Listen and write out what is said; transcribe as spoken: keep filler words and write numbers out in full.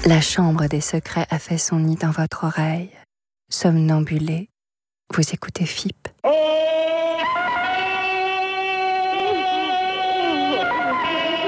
La chambre des secrets a fait son nid dans votre oreille. Somnambulé, vous écoutez F I P.